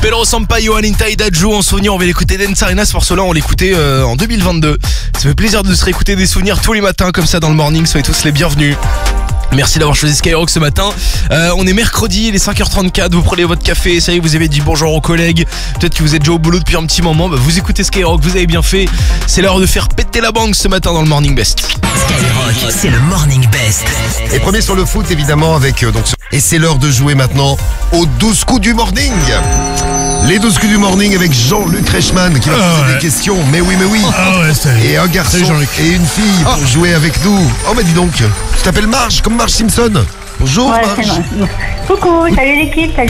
Pedro Sampaio, Aninta et Dadju en souvenir. On va l'écouter Dance Arena. Ce morceau-là, on l'écoutait en 2022. Ça fait plaisir de se réécouter des souvenirs tous les matins comme ça dans le morning. Soyez tous les bienvenus. Merci d'avoir choisi Skyrock ce matin. On est mercredi, il est 5h34, vous prenez votre café, ça y est, vous avez dit bonjour aux collègues. Peut-être que vous êtes déjà au boulot depuis un petit moment, vous écoutez Skyrock, vous avez bien fait. C'est l'heure de faire péter la banque ce matin dans le Morning Best. Skyrock, c'est le Morning Best. Et premier sur le foot évidemment avec et c'est l'heure de jouer maintenant aux 12 coups du morning. Les 12 coups du morning avec Jean-Luc Reichmann qui va poser des questions. Mais oui. Salut. Et un garçon Jean-Luc. et une fille pour jouer avec nous. Oh bah dis donc, tu t'appelles Marge, comme Marge Simpson. Bonjour Ouais, Marge. c'est moi. Coucou, salut l'équipe, salut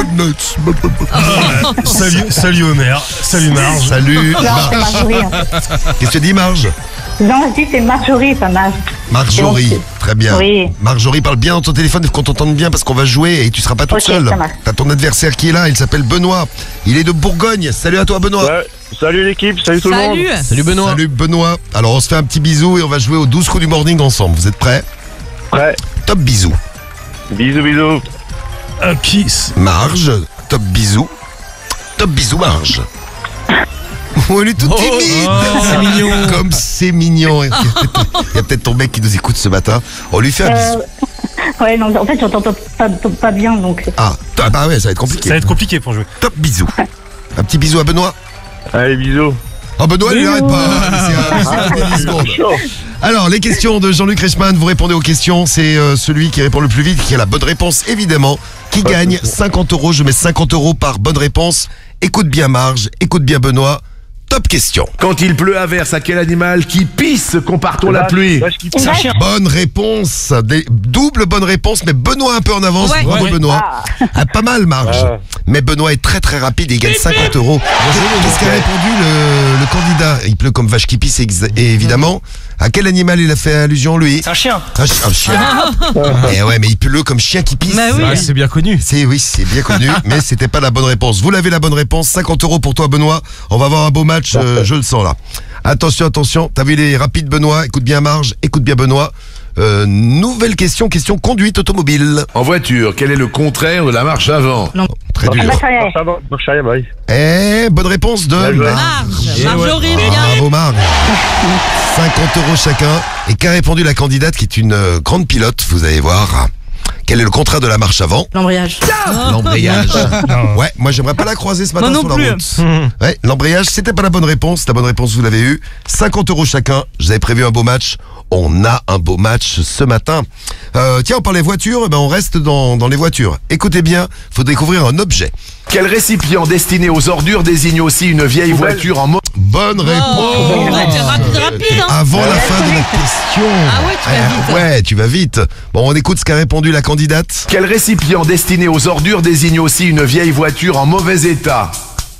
Nicole. Salut Homer, salut Marge. Salut Non, c'est Marjorie. Qu'est-ce que tu dis Marge? Non, je dis c'est Marjorie, ça marche. Marjorie, Donc, très bien. oui. Marjorie, parle bien dans ton téléphone, faut qu'on t'entende bien parce qu'on va jouer et tu seras pas toute Ok, seule. ça marche. T'as ton adversaire qui est là, il s'appelle Benoît. Il est de Bourgogne. Salut à toi Benoît. Ouais, salut l'équipe, salut tout le monde. Salut Benoît. Salut Benoît. Alors on se fait un petit bisou et on va jouer aux 12 coups du morning ensemble. Vous êtes prêts? Prêt. Top bisou. Bisous. Un kiss. Marge, top bisou. Top bisou Marge. Oh, elle est toute timide. c'est mignon. Comme c'est mignon. Il y a peut-être ton mec qui nous écoute ce matin. On lui fait un bisou. Ouais, non, en fait, j'entends pas bien, donc. Ah bah ouais, ça va être compliqué. Ça va être compliqué pour jouer. Top bisou. Un petit bisou à Benoît. Allez, bisous. Oh Benoît, il n'arrête pas. C'est 10 secondes. Alors, les questions de Jean-Luc Reichmann, vous répondez aux questions. C'est celui qui répond le plus vite, qui a la bonne réponse, évidemment, qui gagne 50 €. Je mets 50 € par bonne réponse. Écoute bien Marge, écoute bien Benoît. Top question. Quand il pleut à verse, à quel animal qui pisse comparons la pluie? C'est un chien. Bonne réponse. Double bonne réponse, mais Benoît un peu en avance. Ouais. Bravo Ouais. Benoît. Ah, pas mal Marge. Mais Benoît est très très rapide et il gagne 50 €. Qu'est-ce qu'a répondu le candidat? Il pleut comme vache qui pisse, et évidemment. À quel animal il a fait allusion lui? C'est un chien. Un chien. Eh ouais, mais il pleut comme chien qui pisse. Bah oui. Ah, c'est bien connu. C'est bien connu, mais c'était pas la bonne réponse. Vous l'avez la bonne réponse, 50 € pour toi Benoît. On va avoir un beau match, je le sens là. Attention, t'as vu les rapides Benoît, écoute bien Marge, écoute bien Benoît. Nouvelle question conduite automobile. En voiture, quel est le contraire de la marche avant? Très dur. Marche arrière, bah oui. Bonne réponse de Marge. Marjorie, bien. Bravo Marge. 50 € chacun. Et qu'a répondu la candidate qui est une grande pilote, vous allez voir. Quel est le contraire de la marche avant? L'embrayage. L'embrayage. Ouais, moi j'aimerais pas la croiser ce matin Moi non sur la plus. route. Ouais, l'embrayage, c'était pas la bonne réponse. La bonne réponse, vous l'avez eue. 50 € chacun. Je vous avais prévu un beau match. On a un beau match ce matin. Tiens, on parle des voitures, on reste dans les voitures. Écoutez bien, faut découvrir un objet. Quel récipient destiné aux ordures désigne aussi une vieille voiture en mode... Bonne réponse. Rapide, hein. Avant la fin de la question. Ah ouais, tu vas vite. Ouais, tu vas vite. Bon, on écoute ce qu'a répondu la candidate. Quel récipient destiné aux ordures désigne aussi une vieille voiture en mauvais état?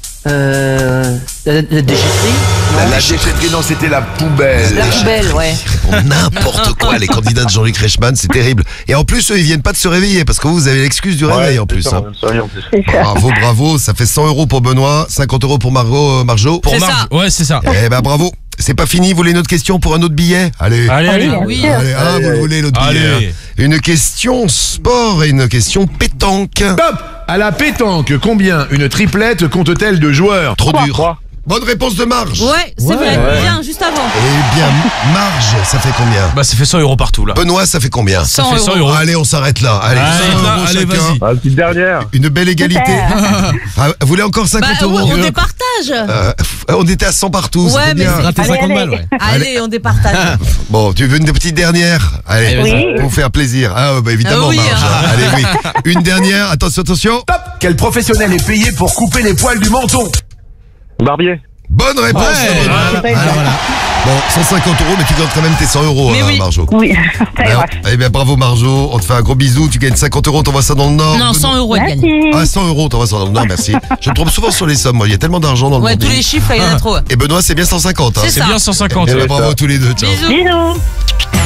La déchetterie. La déchetterie, non, c'était la poubelle. La poubelle, ouais. N'importe quoi, les candidats de Jean-Luc Reichmann, c'est terrible. Et en plus, eux, ils viennent pas de se réveiller parce que vous avez l'excuse du réveil en plus. Ça, Hein. ça vient en plus. C'est ça. Bravo, ça fait 100 € pour Benoît, 50 € pour Marjo. Pour C'est Marge. ça. Ouais, c'est ça. Eh ben bravo. C'est pas fini, vous voulez une autre question pour un autre billet? Allez. Allez. Oui. Allez, vous le voulez l'autre billet. Allez. Hein. Une question sport et une question pétanque. Top! À la pétanque, combien une triplette compte-t-elle de joueurs? Trop dur. 3. Bonne réponse de Marge. Ouais, c'est vrai. Bien, juste avant. Eh bien, Marge, ça fait combien? Bah, ça fait 100 € partout là. Benoît, ça fait combien? 100 fait 100 €. €. Allez, on s'arrête là. Allez, Allez, 100 là, € allez, chacun. vas-y. Ah, petite dernière. Une belle égalité. Ah, vous voulez encore 50 Bah, €? on départage. On était à 100 partout, Ouais, c'était mais bien. c'est- Raté Allez, 50 allez. balles, ouais. Allez, on départage. Bon, tu veux une petite dernière? Allez, Oui. pour vous faire plaisir. Ah, bah évidemment, Ah oui, Marge. hein. Allez, oui. Une dernière, attention. Top! Quel professionnel est payé pour couper les poils du menton? Barbier. Bonne réponse. Ouais, Benoît. C'est pas Alors, évident. bon, 150 €, mais tu gagnes quand même tes 100 €, Mais oui. Marjo. Oui, ça ira. Eh bien, bravo Marjo, on te fait un gros bisou, tu gagnes 50 €, t'envoies ça dans le Nord. Non, 100 € elle gagne. Merci. Ah, 100 €, t'envoies ça dans le Nord, merci. Je me trompe souvent sur les sommes, moi, il y a tellement d'argent dans le Ouais, monde. tous les chiffres, là, il y en a trop. Et Benoît, c'est bien 150. Hein. C'est C'est ça. bien 150. Eh ben, Ouais. bravo à tous les deux, ciao. Bisous. Bisous.